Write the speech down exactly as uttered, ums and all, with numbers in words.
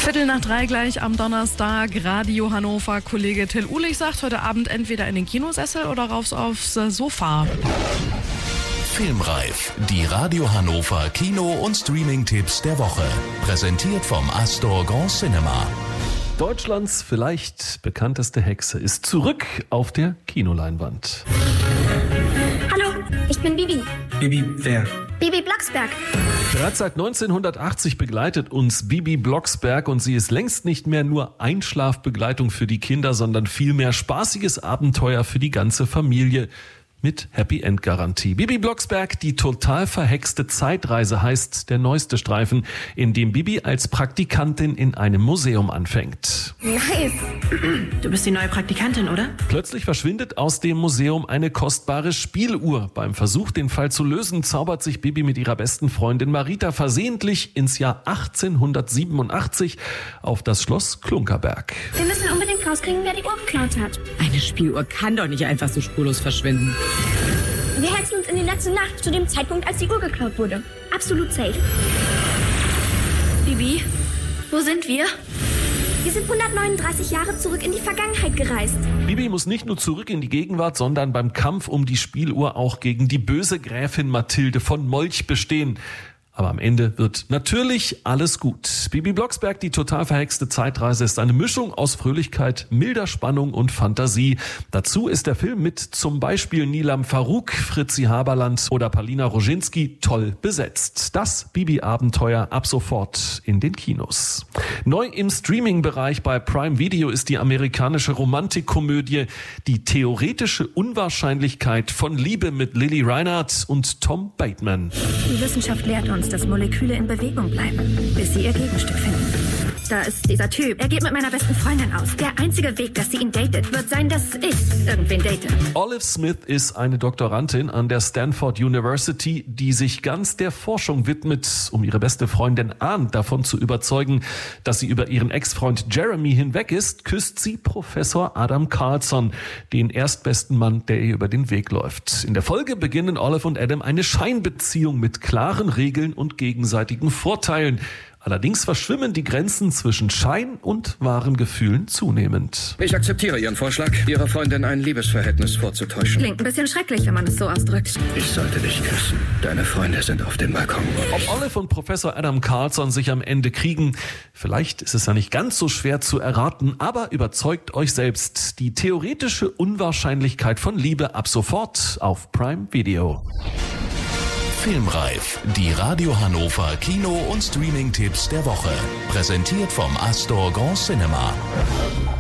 Viertel nach drei gleich am Donnerstag. Radio Hannover. Kollege Till Uhlich sagt, heute Abend entweder in den Kinosessel oder raus aufs Sofa. Filmreif, die Radio Hannover Kino- und Streaming-Tipps der Woche. Präsentiert vom Astor Grand Cinema. Deutschlands vielleicht bekannteste Hexe ist zurück auf der Kinoleinwand. Hallo, ich bin Bibi. Bibi, wer? Bibi Blocksberg. Bereits seit neunzehnhundertachtzig begleitet uns Bibi Blocksberg und sie ist längst nicht mehr nur Einschlafbegleitung für die Kinder, sondern vielmehr spaßiges Abenteuer für die ganze Familie. Mit Happy End Garantie. Bibi Blocksberg, die total verhexte Zeitreise heißt der neueste Streifen, in dem Bibi als Praktikantin in einem Museum anfängt. Nice. Du bist die neue Praktikantin, oder? Plötzlich verschwindet aus dem Museum eine kostbare Spieluhr. Beim Versuch, den Fall zu lösen, zaubert sich Bibi mit ihrer besten Freundin Marita versehentlich ins Jahr achtzehnhundertsiebenundachtzig auf das Schloss Klunkerberg. Wir müssen unbedingt rauskriegen, wer die Uhr geklaut hat. Eine Spieluhr kann doch nicht einfach so spurlos verschwinden. Wir hetzen uns in die letzte Nacht zu dem Zeitpunkt, als die Uhr geklaut wurde. Absolut safe. Bibi, wo sind wir? Wir sind hundertneununddreißig Jahre zurück in die Vergangenheit gereist. Bibi muss nicht nur zurück in die Gegenwart, sondern beim Kampf um die Spieluhr auch gegen die böse Gräfin Mathilde von Molch bestehen. Aber am Ende wird natürlich alles gut. Bibi Blocksberg, die total verhexte Zeitreise, ist eine Mischung aus Fröhlichkeit, milder Spannung und Fantasie. Dazu ist der Film mit zum Beispiel Nilam Farouk, Fritzi Haberland oder Palina Roginski toll besetzt. Das Bibi-Abenteuer ab sofort in den Kinos. Neu im Streaming-Bereich bei Prime Video ist die amerikanische Romantikkomödie Die theoretische Unwahrscheinlichkeit von Liebe mit Lily Reinhardt und Tom Bateman. Die Wissenschaft lehrt uns, dass Moleküle in Bewegung bleiben, bis sie ihr Gegenstück finden. Da ist dieser Typ. Er geht mit meiner besten Freundin aus. Der einzige Weg, dass sie ihn datet, wird sein, dass ich irgendwen date. Olive Smith ist eine Doktorandin an der Stanford University, die sich ganz der Forschung widmet, um ihre beste Freundin Anne davon zu überzeugen, dass sie über ihren Ex-Freund Jeremy hinweg ist, küsst sie Professor Adam Carlson, den erstbesten Mann, der ihr über den Weg läuft. In der Folge beginnen Olive und Adam eine Scheinbeziehung mit klaren Regeln und gegenseitigen Vorteilen. Allerdings verschwimmen die Grenzen zwischen Schein und wahren Gefühlen zunehmend. Ich akzeptiere Ihren Vorschlag, Ihrer Freundin ein Liebesverhältnis vorzutäuschen. Klingt ein bisschen schrecklich, wenn man es so ausdrückt. Ich sollte dich küssen. Deine Freunde sind auf dem Balkon. Ob Olive und Professor Adam Carlson sich am Ende kriegen, vielleicht ist es ja nicht ganz so schwer zu erraten, aber überzeugt euch selbst. Die theoretische Unwahrscheinlichkeit von Liebe ab sofort auf Prime Video. Filmreif, die Radio Hannover Kino- und Streaming-Tipps der Woche. Präsentiert vom Astor Grand Cinema.